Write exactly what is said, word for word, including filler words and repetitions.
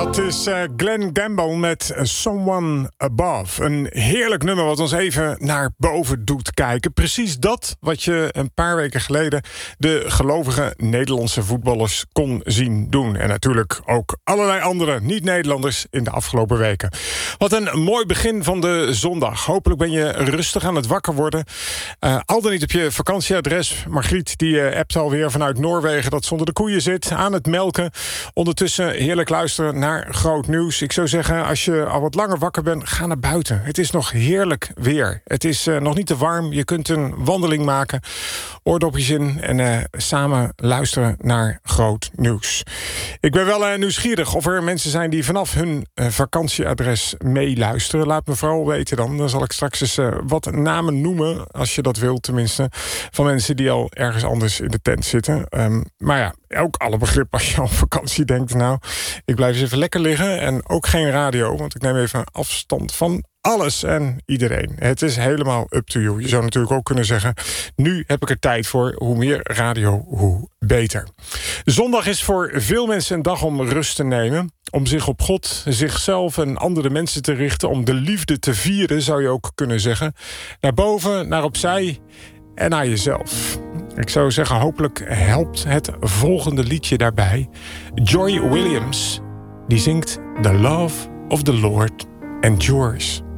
Dat is uh, Glenn Gamble met Someone Above. Een heerlijk nummer wat ons even naar boven doet kijken. Precies dat wat je een paar weken geleden de gelovige Nederlandse voetballers kon zien doen. En natuurlijk ook allerlei andere niet-Nederlanders in de afgelopen weken. Wat een mooi begin van de zondag. Hopelijk ben je rustig aan het wakker worden. Uh, al dan niet op je vakantieadres. Margriet die uh, appt alweer vanuit Noorwegen dat ze onder de koeien zit aan het melken. Ondertussen heerlijk luisteren naar groot nieuws. Ik zou zeggen, als je al wat langer wakker bent, ga naar buiten. Het is nog heerlijk weer. Het is uh, nog niet te warm. Je kunt een wandeling maken. Oordopjes in en uh, samen luisteren naar groot nieuws. Ik ben wel uh, nieuwsgierig of er mensen zijn die vanaf hun uh, vakantieadres meeluisteren. Laat me vooral weten dan. Dan zal ik straks eens uh, wat namen noemen, als je dat wilt tenminste, van mensen die al ergens anders in de tent zitten. Um, maar ja, ook alle begrip als je aan vakantie denkt. Nou, ik blijf eens even lekker liggen en ook geen radio, want ik neem even afstand van alles en iedereen. Het is helemaal up to you. Je zou natuurlijk ook kunnen zeggen, nu heb ik er tijd voor. Hoe meer radio, hoe beter. Zondag is voor veel mensen een dag om rust te nemen. Om zich op God, zichzelf en andere mensen te richten. Om de liefde te vieren, zou je ook kunnen zeggen. Naar boven, naar opzij en naar jezelf. Ik zou zeggen, hopelijk helpt het volgende liedje daarbij. Joy Williams, die zingt The Love of the Lord Endures.